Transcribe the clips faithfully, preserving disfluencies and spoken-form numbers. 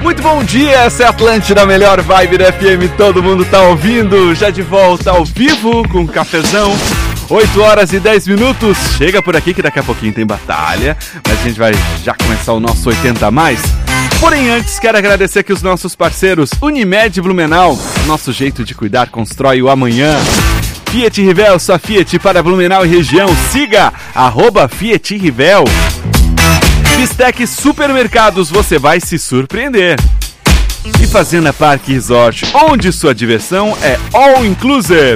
Muito bom dia, essa é a Atlântida, melhor vibe da F M, todo mundo tá ouvindo, já de volta ao vivo com cafezão, oito horas e dez minutos, chega por aqui que daqui a pouquinho tem batalha, mas a gente vai já começar o nosso oitenta a mais. Porém antes, quero agradecer aqui os nossos parceiros, Unimed Blumenau, nosso jeito de cuidar constrói o amanhã. Fiat Rivel, sua Fiat para Blumenau e região, siga, arroba Fiat Rivel. Bistec Supermercados, você vai se surpreender. E Fazenda Parque Resort, onde sua diversão é all inclusive.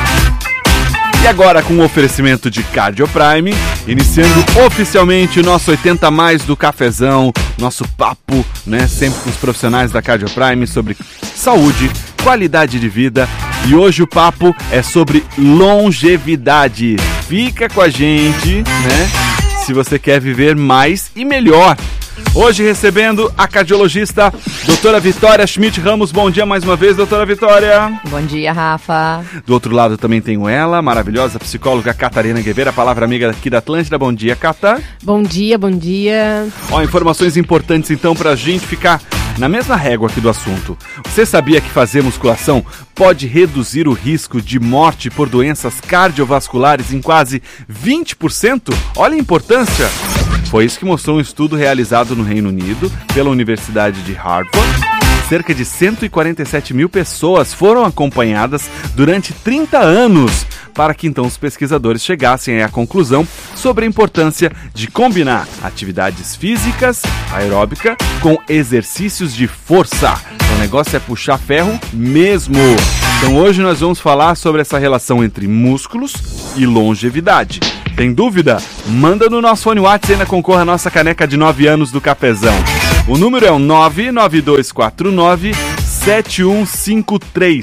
E agora com o oferecimento de Cardio Prime, iniciando oficialmente o nosso oitenta mais do cafezão, nosso papo, né, sempre com os profissionais da Cardio Prime sobre saúde, qualidade de vida. E hoje o papo é sobre longevidade. Fica com a gente, né? Se você quer viver mais e melhor. Hoje recebendo a cardiologista doutora Vitória Schmidt Ramos. Bom dia mais uma vez, doutora Vitória. Bom dia, Rafa. Do outro lado também tenho ela, maravilhosa psicóloga Catarina Guevara, palavra amiga aqui da Atlântida. Bom dia, Cata. Bom dia, bom dia. Ó, informações importantes então pra gente ficar na mesma régua aqui do assunto. Você sabia que fazer musculação pode reduzir o risco de morte por doenças cardiovasculares em quase vinte por cento? Olha a importância! Foi isso que mostrou um estudo realizado no Reino Unido pela Universidade de Harvard. Cerca de cento e quarenta e sete mil pessoas foram acompanhadas durante trinta anos para que então os pesquisadores chegassem à conclusão sobre a importância de combinar atividades físicas, aeróbica, com exercícios de força. Então, o negócio é puxar ferro mesmo. Então hoje nós vamos falar sobre essa relação entre músculos e longevidade. Tem dúvida? Manda no nosso fone WhatsApp e ainda concorra a nossa caneca de nove anos do cafezão. O número é o nove nove dois quatro nove sete um cinco três.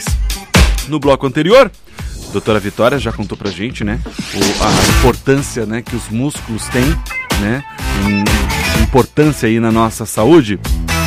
No bloco anterior, a doutora Vitória já contou pra gente, né, o, a importância, né, que os músculos têm, né, em, importância aí na nossa saúde.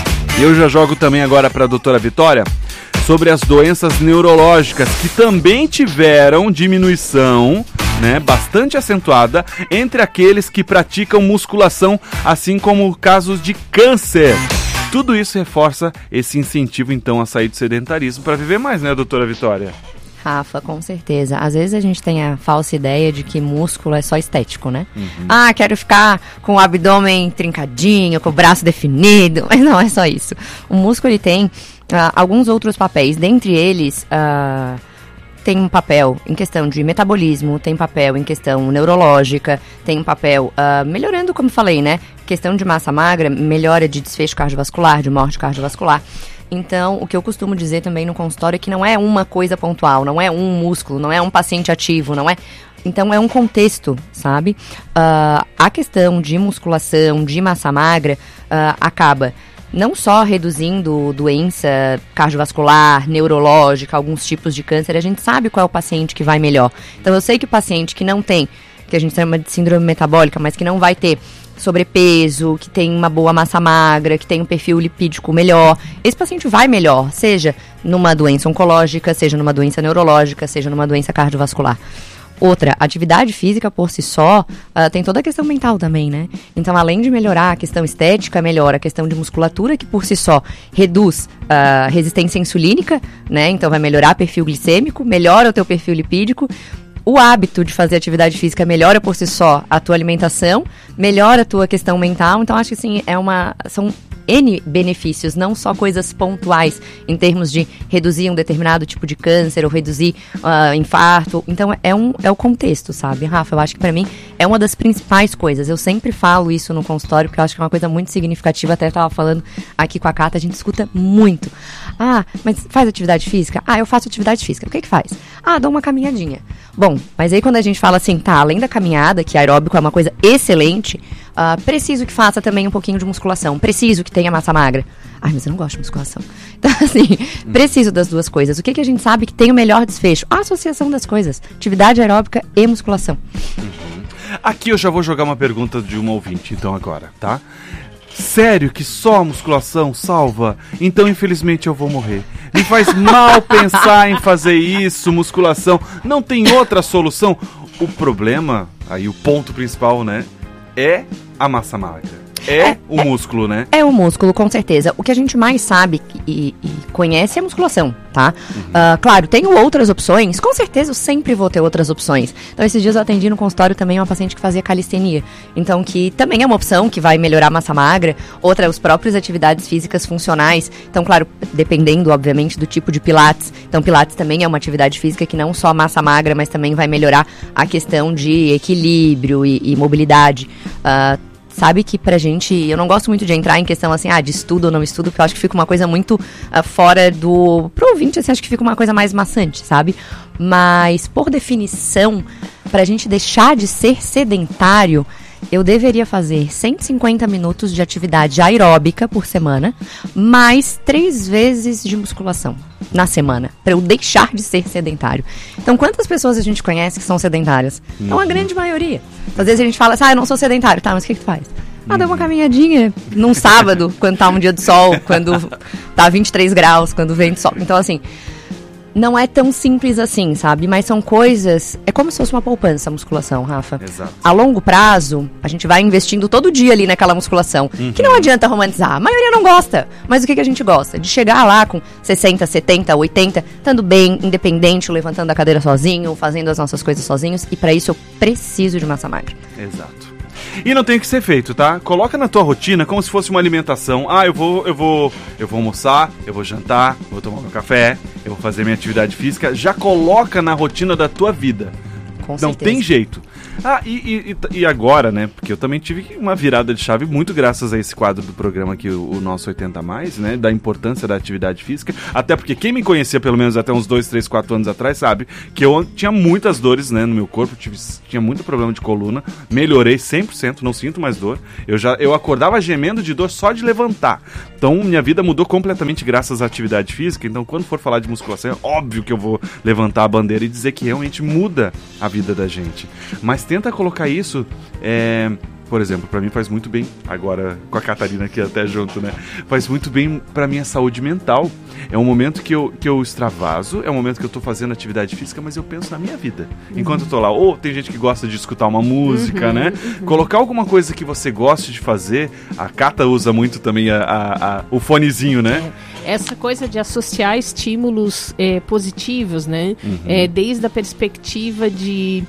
E eu já jogo também agora pra doutora Vitória sobre as doenças neurológicas que também tiveram diminuição, né, bastante acentuada entre aqueles que praticam musculação, assim como casos de câncer. Tudo isso reforça esse incentivo, então, a sair do sedentarismo para viver mais, né, doutora Vitória? Rafa, com certeza. Às vezes a gente tem a falsa ideia de que músculo é só estético, né? Uhum. Ah, quero ficar com o abdômen trincadinho, com o braço definido. Mas não é só isso. O músculo, ele tem uh, alguns outros papéis. Dentre eles... Uh, tem um papel em questão de metabolismo, tem papel em questão neurológica, tem um papel uh, melhorando, como falei, né? Questão de massa magra, melhora de desfecho cardiovascular, de morte cardiovascular. Então, o que eu costumo dizer também no consultório é que não é uma coisa pontual, não é um músculo, não é um paciente ativo, não é... Então, é um contexto, sabe? Uh, a questão de musculação, de massa magra, uh, acaba... não só reduzindo doença cardiovascular, neurológica, alguns tipos de câncer, a gente sabe qual é o paciente que vai melhor. Então, eu sei que o paciente que não tem, que a gente chama de síndrome metabólica, mas que não vai ter sobrepeso, que tem uma boa massa magra, que tem um perfil lipídico melhor, esse paciente vai melhor, seja numa doença oncológica, seja numa doença neurológica, seja numa doença cardiovascular. Outra, atividade física por si só, uh, tem toda a questão mental também, né? Então, além de melhorar a questão estética, melhora a questão de musculatura, que por si só reduz a uh, resistência insulínica, né? Então, vai melhorar o perfil glicêmico, melhora o teu perfil lipídico. O hábito de fazer atividade física melhora por si só a tua alimentação, melhora a tua questão mental. Então, acho que, assim, é uma... são N benefícios, não só coisas pontuais em termos de reduzir um determinado tipo de câncer ou reduzir uh, infarto. Então, é, um, é o contexto, sabe, Rafa? Eu acho que pra mim é uma das principais coisas. Eu sempre falo isso no consultório, porque eu acho que é uma coisa muito significativa. Até estava falando aqui com a Cata, a gente escuta muito. Ah, mas faz atividade física? Ah, eu faço atividade física. O que que faz? Ah, dou uma caminhadinha. Bom, mas aí quando a gente fala assim, tá, além da caminhada, que aeróbico é uma coisa excelente, uh, preciso que faça também um pouquinho de musculação. Preciso que tenha massa magra. Ai, mas eu não gosto de musculação. Então, assim, hum. preciso das duas coisas. O que, que a gente sabe que tem o melhor desfecho? A associação das coisas. Atividade aeróbica e musculação. Uhum. Aqui eu já vou jogar uma pergunta de uma ouvinte, então, agora, tá? Sério que só a musculação salva? Então, infelizmente, eu vou morrer. Me faz mal pensar em fazer isso, musculação. Não tem outra solução. O problema, aí o ponto principal, né, é a massa magra. é, é o músculo, é, né? É o músculo, com certeza. O que a gente mais sabe e, e conhece é a musculação, tá? Uhum. Uh, claro, tenho outras opções. Com certeza eu sempre vou ter outras opções. Então, esses dias eu atendi no consultório também uma paciente que fazia calistenia. Então, que também é uma opção que vai melhorar a massa magra. Outra, os próprios atividades físicas funcionais. Então, claro, dependendo, obviamente, do tipo de pilates. Então, pilates também é uma atividade física que não só massa magra, mas também vai melhorar a questão de equilíbrio e, e mobilidade. Uh, Sabe que pra gente, eu não gosto muito de entrar em questão assim, ah, de estudo ou não estudo, porque eu acho que fica uma coisa muito uh, fora do... Pro ouvinte, assim, acho que fica uma coisa mais maçante, sabe? Mas, por definição, pra gente deixar de ser sedentário, eu deveria fazer cento e cinquenta minutos de atividade aeróbica por semana, mais três vezes de musculação na semana, para eu deixar de ser sedentário. Então, quantas pessoas a gente conhece que são sedentárias? Uhum. É uma grande maioria. Às vezes a gente fala assim, ah, eu não sou sedentário. Tá, mas o que que tu faz? Ah, dá uma caminhadinha num sábado, quando tá um dia de sol, quando tá vinte e três graus, quando vem de sol. Então, assim, não é tão simples assim, sabe? Mas são coisas... É como se fosse uma poupança a musculação, Rafa. Exato. A longo prazo, a gente vai investindo todo dia ali naquela musculação. Uhum. Que não adianta romantizar. A maioria não gosta. Mas o que, que a gente gosta? De chegar lá com sessenta, setenta, oitenta, estando bem, independente, levantando a cadeira sozinho, fazendo as nossas coisas sozinhos. E pra isso eu preciso de massa magra. Exato. E não tem o que ser feito, tá? Coloca na tua rotina como se fosse uma alimentação. Ah, eu vou, eu vou, eu vou almoçar, eu vou jantar, eu vou tomar meu café, eu vou fazer minha atividade física. Já coloca na rotina da tua vida. Com não certeza. Tem jeito. Ah, e, e, e agora, né? Porque eu também tive uma virada de chave muito graças a esse quadro do programa aqui, o, o nosso oitenta mais, né? Da importância da atividade física. Até porque quem me conhecia pelo menos até uns dois, três, quatro anos atrás sabe que eu tinha muitas dores, né, no meu corpo. Tive, tinha muito problema de coluna. Melhorei cem por cento, não sinto mais dor. Eu, já, eu acordava gemendo de dor só de levantar. Então minha vida mudou completamente graças à atividade física. Então quando for falar de musculação, é óbvio que eu vou levantar a bandeira e dizer que realmente muda a vida da gente. Mas tenta colocar isso, é, por exemplo, pra mim faz muito bem, agora com a Catarina aqui até junto, né? Faz muito bem pra minha saúde mental. É um momento que eu, que eu extravaso, é um momento que eu tô fazendo atividade física, mas eu penso na minha vida. Enquanto eu tô lá, ou tem gente que gosta de escutar uma música, uhum, né? Uhum. Colocar alguma coisa que você goste de fazer. A Cata usa muito também a, a, a, o fonezinho, né? É. Essa coisa de associar estímulos é, positivos, né? Uhum. É, desde a perspectiva de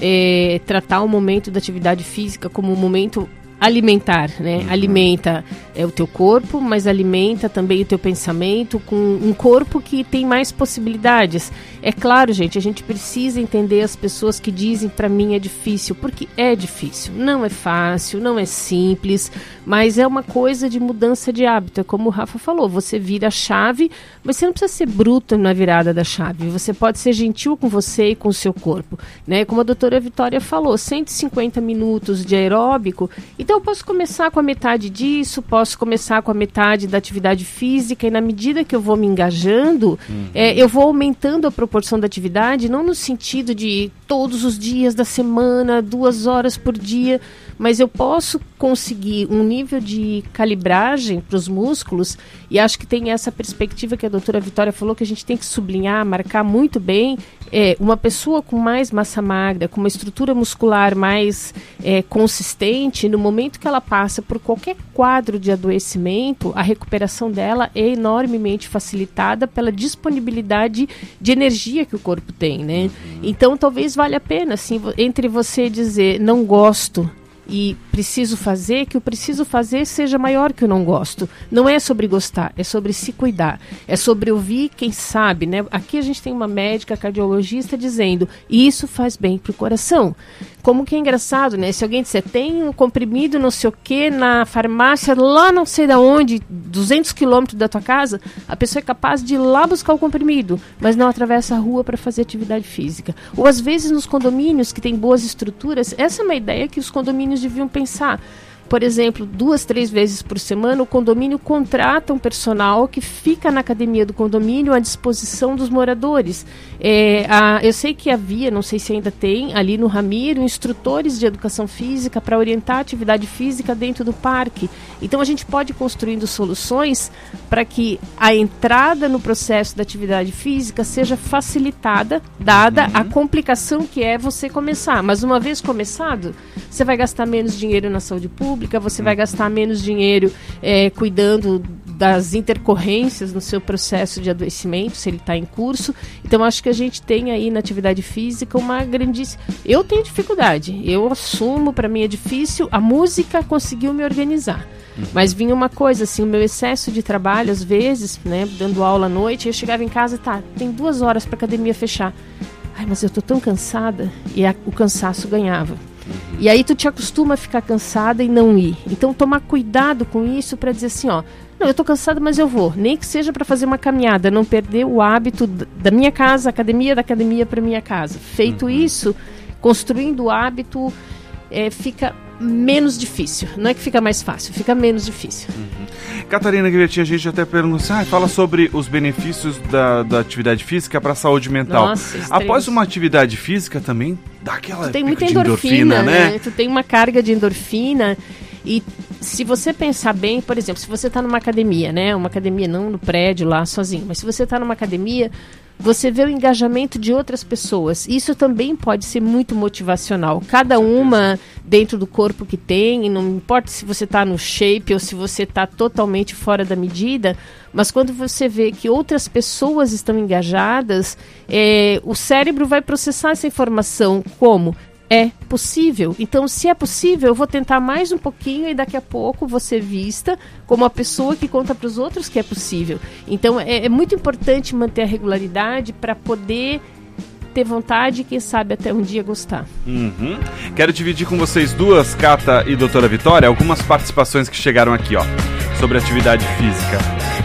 é, tratar o momento da atividade física como um momento alimentar, né? Uhum. Alimenta é, o teu corpo, mas alimenta também o teu pensamento com um corpo que tem mais possibilidades. É claro, gente, a gente precisa entender as pessoas que dizem pra mim é difícil, porque é difícil. Não é fácil, não é simples, mas é uma coisa de mudança de hábito. É como o Rafa falou, você vira a chave, mas você não precisa ser bruto na virada da chave. Você pode ser gentil com você e com o seu corpo, né? Como a doutora Vitória falou, cento e cinquenta minutos de aeróbico. Então eu posso começar com a metade disso, posso começar com a metade da atividade física e na medida que eu vou me engajando, uhum. é, eu vou aumentando a proporção da atividade, não no sentido de todos os dias da semana, duas horas por dia, mas eu posso conseguir um nível de calibragem para os músculos e acho que tem essa perspectiva que a doutora Vitória falou que a gente tem que sublinhar, marcar muito bem. É, uma pessoa com mais massa magra, com uma estrutura muscular mais é, consistente, no momento que ela passa por qualquer quadro de adoecimento, a recuperação dela é enormemente facilitada pela disponibilidade de energia que o corpo tem, né? Uhum. Então, talvez valha a pena, assim, entre você dizer não gosto e preciso fazer, que o preciso fazer seja maior que o não gosto. Não é sobre gostar, é sobre se cuidar. É sobre ouvir quem sabe, né? Aqui a gente tem uma médica cardiologista dizendo, isso faz bem pro coração. Como que é engraçado, né? Se alguém disser, tem um comprimido não sei o que na farmácia, lá não sei da onde, duzentos quilômetros da tua casa, a pessoa é capaz de ir lá buscar o comprimido, mas não atravessa a rua para fazer atividade física. Ou às vezes nos condomínios que tem boas estruturas, essa é uma ideia que os condomínios deviam pensar. Por exemplo, duas, três vezes por semana, o condomínio contrata um personal que fica na academia do condomínio à disposição dos moradores. É, a, eu sei que havia, não sei se ainda tem, ali no Ramiro, instrutores de educação física para orientar a atividade física dentro do parque. Então a gente pode ir construindo soluções para que a entrada no processo da atividade física seja facilitada, dada uhum. a complicação que é você começar. Mas uma vez começado, você vai gastar menos dinheiro na saúde pública, você vai gastar menos dinheiro é, cuidando das intercorrências no seu processo de adoecimento, se ele está em curso. Então, acho que a gente tem aí na atividade física uma grandíssima... Eu tenho dificuldade, eu assumo, para mim é difícil. A música conseguiu me organizar. Uhum. Mas vinha uma coisa, assim, o meu excesso de trabalho, às vezes, né, dando aula à noite, eu chegava em casa e tá, tem duas horas para a academia fechar. Ai, mas eu tô tão cansada. E a, o cansaço ganhava. Uhum. E aí tu te acostuma a ficar cansada e não ir. Então, tomar cuidado com isso para dizer assim, ó, não, eu tô cansada, mas eu vou. Nem que seja para fazer uma caminhada, não perder o hábito da minha casa, academia, da academia para minha casa. Feito uhum. isso, construindo o hábito, é, fica menos difícil. Não é que fica mais fácil, fica menos difícil. Uhum. Catarina Guilherme, a gente até perguntou assim, ah, fala sobre os benefícios da, da atividade física para a saúde mental. Nossa, após uma atividade física também dá aquela tu tem muita de endorfina, endorfina, né? né? Tu tem uma carga de endorfina. E se você pensar bem, por exemplo, se você está numa academia, né? Uma academia não no prédio lá sozinho, mas se você está numa academia, você vê o engajamento de outras pessoas. Isso também pode ser muito motivacional. Cada uma dentro do corpo que tem, e não importa se você está no shape ou se você está totalmente fora da medida, mas quando você vê que outras pessoas estão engajadas, é, o cérebro vai processar essa informação como... É possível. Então, se é possível, eu vou tentar mais um pouquinho e daqui a pouco vou ser vista como a pessoa que conta para os outros que é possível. Então, é, é muito importante manter a regularidade para poder ter vontade e, quem sabe, até um dia gostar. Uhum. Quero dividir com vocês duas, Cata e doutora Vitória, algumas participações que chegaram aqui, ó, sobre atividade física.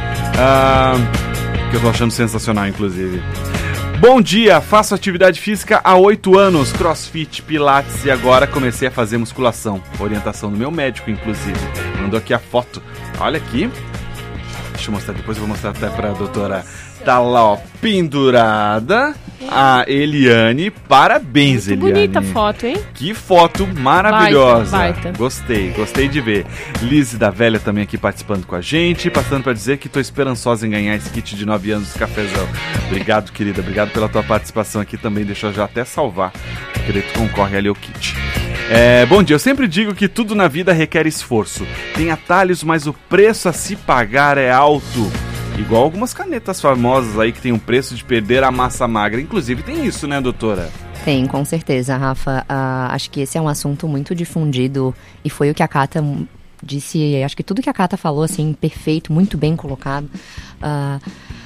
Ah, que eu tô achando sensacional, inclusive. Bom dia, faço atividade física há oito anos, crossfit, pilates e agora comecei a fazer musculação. Orientação do meu médico, inclusive. Mandou aqui a foto. Olha aqui. Deixa eu mostrar, depois eu vou mostrar até pra doutora. Tá lá, ó, pendurada. A Eliane. Parabéns, muito Eliane. Bonita a foto, hein? Que foto maravilhosa. Baita, baita. Gostei, gostei de ver. Lise da Velha também aqui participando com a gente. Passando para dizer que tô esperançosa em ganhar esse kit de nove anos de cafezão. Obrigado, querida. Obrigado pela tua participação aqui também. Deixa eu já até salvar. Porque tu concorre ali ao kit. É, bom dia, eu sempre digo que tudo na vida requer esforço. Tem atalhos, mas o preço a se pagar é alto. Igual algumas canetas famosas aí que tem um preço de perder a massa magra. Inclusive tem isso, né, doutora? Tem, com certeza, Rafa. Uh, acho que esse é um assunto muito difundido e foi o que a Cata disse. Acho que tudo que a Cata falou, assim, perfeito, muito bem colocado. Uh,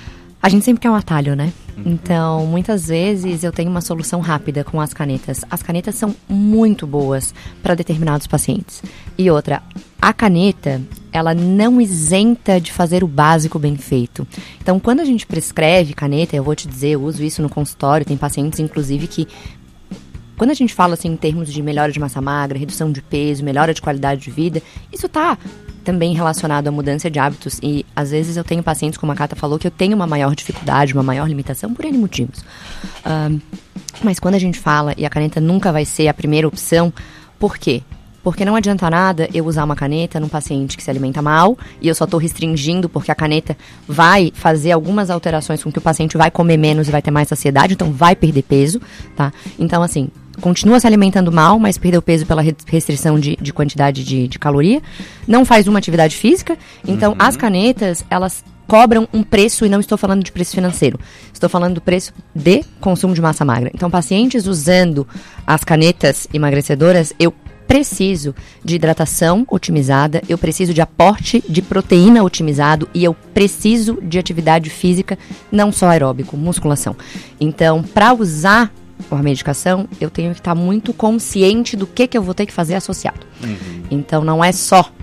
a gente sempre quer um atalho, né? Uhum. Então, muitas vezes eu tenho uma solução rápida com as canetas. As canetas são muito boas para determinados pacientes. E outra, a caneta, ela não isenta de fazer o básico bem feito. Então, quando a gente prescreve caneta, eu vou te dizer, eu uso isso no consultório, tem pacientes, inclusive, que... Quando a gente fala, assim, em termos de melhora de massa magra, redução de peso, melhora de qualidade de vida, isso está também relacionado à mudança de hábitos. E, às vezes, eu tenho pacientes, como a Cata falou, que eu tenho uma maior dificuldade, uma maior limitação, por N motivos. Um, mas quando a gente fala, e a caneta nunca vai ser a primeira opção, por quê? Porque não adianta nada eu usar uma caneta num paciente que se alimenta mal e eu só estou restringindo porque a caneta vai fazer algumas alterações com que o paciente vai comer menos e vai ter mais saciedade, então vai perder peso, tá? Então, assim, continua se alimentando mal, mas perdeu peso pela restrição de, de quantidade de, de caloria, não faz uma atividade física, então uhum. as canetas, elas cobram um preço, e não estou falando de preço financeiro, estou falando do preço de consumo de massa magra. Então, pacientes usando as canetas emagrecedoras, eu preciso de hidratação otimizada, eu preciso de aporte de proteína otimizado e eu preciso de atividade física, não só aeróbico, musculação. Então, para usar a medicação, eu tenho que estar muito consciente do que, que eu vou ter que fazer associado. Uhum. Então, não é só uh,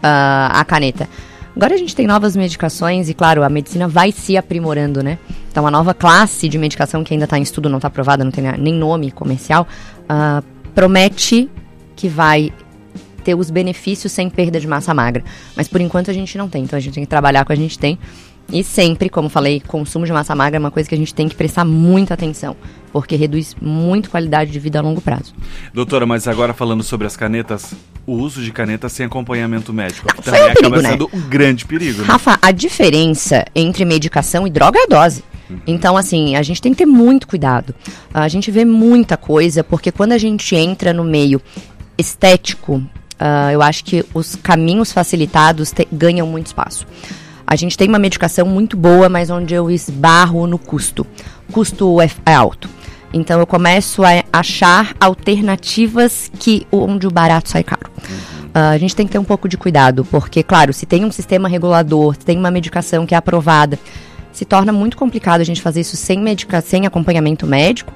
a caneta. Agora a gente tem novas medicações e, claro, a medicina vai se aprimorando, né? Então, a nova classe de medicação que ainda está em estudo, não está aprovada, não tem nem nome comercial, uh, promete que vai ter os benefícios sem perda de massa magra. Mas, por enquanto, a gente não tem. Então, a gente tem que trabalhar com o que a gente tem. E sempre, como falei, consumo de massa magra é uma coisa que a gente tem que prestar muita atenção, porque reduz muito a qualidade de vida a longo prazo. Doutora, mas agora falando sobre as canetas, o uso de canetas sem acompanhamento médico, que Foi também um perigo, acaba né? sendo um grande perigo. Né? Rafa, a diferença entre medicação e droga é a dose. Uhum. Então, assim, a gente tem que ter muito cuidado. A gente vê muita coisa, porque quando a gente entra no meio estético, uh, eu acho que os caminhos facilitados te- ganham muito espaço. A gente tem uma medicação muito boa, mas onde eu esbarro no custo. O custo é, é alto. Então eu começo a achar alternativas que, onde o barato sai caro. Uhum. Uh, a gente tem que ter um pouco de cuidado, porque, claro, se tem um sistema regulador, se tem uma medicação que é aprovada, se torna muito complicado a gente fazer isso sem, medica- sem acompanhamento médico.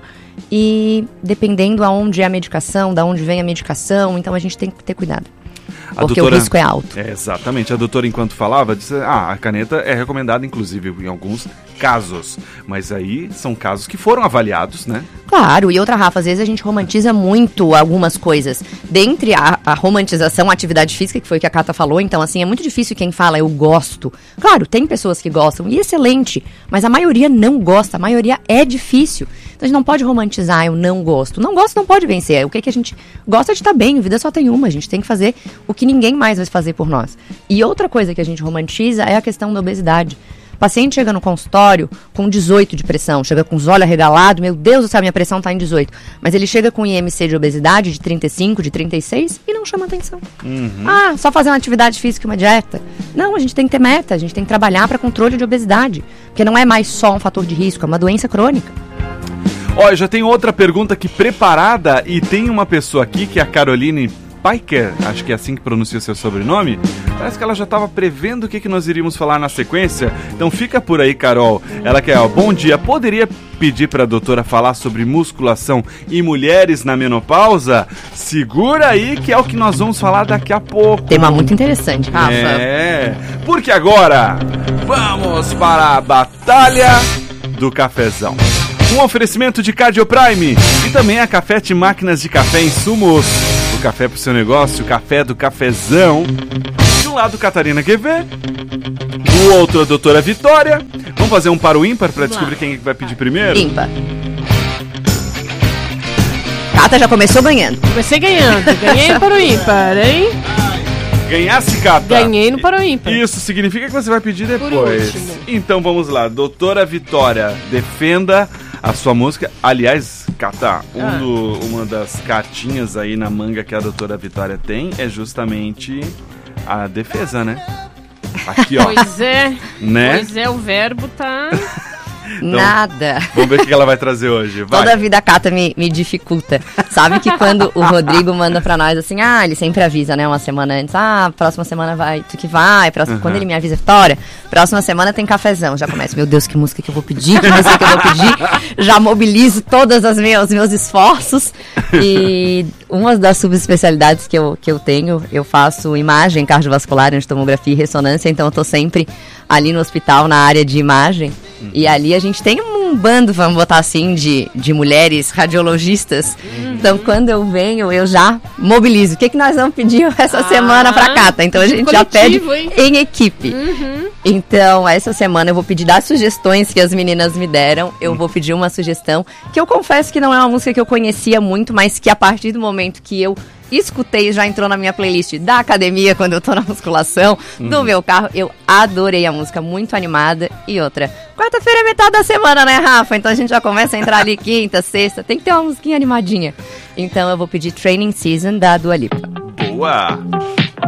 E dependendo aonde é a medicação, da onde vem a medicação, então a gente tem que ter cuidado. A porque doutora, o risco é alto. É, exatamente. A doutora, enquanto falava, disse, ah, a caneta é recomendada, inclusive, em alguns casos. Mas aí são casos que foram avaliados, né? Claro, e outra, Rafa, às vezes a gente romantiza muito algumas coisas. Dentre a, a romantização, a atividade física, que foi o que a Cata falou, então, assim, é muito difícil quem fala, eu gosto. Claro, tem pessoas que gostam, e excelente, mas a maioria não gosta, a maioria é difícil. Então a gente não pode romantizar, eu não gosto. Não gosto não pode vencer. O que, que a gente gosta de estar bem, a vida só tem uma, a gente tem que fazer o que ninguém mais vai fazer por nós. E outra coisa que a gente romantiza é a questão da obesidade. O paciente chega no consultório com dezoito de pressão, chega com os olhos arregalados, meu Deus do céu, minha pressão está em dezoito. Mas ele chega com I M C de obesidade de trinta e cinco, de trinta e seis e não chama atenção. Uhum. Ah, só fazer uma atividade física e uma dieta? Não, a gente tem que ter meta, a gente tem que trabalhar para controle de obesidade, porque não é mais só um fator de risco, é uma doença crônica. Olha, já tem outra pergunta aqui preparada e tem uma pessoa aqui que é a Caroline Piker, acho que é assim que pronuncia o seu sobrenome. Parece que ela já estava prevendo o que, que nós iríamos falar na sequência. Então fica por aí, Carol. Ela quer, ó, bom dia, poderia pedir para a doutora falar sobre musculação e mulheres na menopausa? Segura aí que é o que nós vamos falar daqui a pouco. Tema muito interessante, Rafa. É, porque agora vamos para a Batalha do Cafezão. Um oferecimento de Cardio Prime e também a Cafete Máquinas de Café Insumos. O café pro seu negócio, o café do cafezão. De um lado, Catarina Q V. Do outro, a doutora Vitória. Vamos fazer um para o ímpar para descobrir quem vai pedir primeiro? Ímpar. Cata já começou ganhando. Comecei ganhando. Ganhei para o ímpar, hein? Ganhasse, Cata. Ganhei no para o ímpar. Isso significa que você vai pedir depois. Por último. Então vamos lá, doutora Vitória, defenda a sua música. Aliás, Cata, um ah. do, uma das cartinhas aí na manga que a doutora Vitória tem é justamente a defesa, né? Aqui, ó. Pois é. Né? Pois é, o verbo tá... Então, nada. Vamos ver o que ela vai trazer hoje. Vai. Toda a vida a Cata me, me dificulta. Sabe que quando o Rodrigo manda pra nós assim, ah, ele sempre avisa, né, uma semana antes, ah, próxima semana vai, tu que vai, próxima, uhum. Quando ele me avisa, Vitória, próxima semana tem cafezão, já começa, meu Deus, que música que eu vou pedir, que música que eu vou pedir, já mobilizo todos os meus, meus esforços, e uma das subespecialidades que eu, que eu tenho, eu faço imagem cardiovascular, tomografia e ressonância, então eu tô sempre ali no hospital, na área de imagem, uhum. E ali a gente tem um bando, vamos botar assim, de, de mulheres radiologistas. Uhum. Então, quando eu venho, eu já mobilizo. O que, que nós vamos pedir essa ah, semana pra Cata? Então, a gente já pede hein? Em equipe. Uhum. Então, essa semana eu vou pedir das sugestões que as meninas me deram. Eu uhum. vou pedir uma sugestão que eu confesso que não é uma música que eu conhecia muito, mas que a partir do momento que eu escutei, já entrou na minha playlist da academia, quando eu tô na musculação, uhum. do meu carro, eu adorei a música, muito animada. E outra, quarta-feira é metade da semana, né, Rafa? Então a gente já começa a entrar ali quinta, sexta, tem que ter uma musiquinha animadinha. Então eu vou pedir Training Season da Dua Lipa. Boa!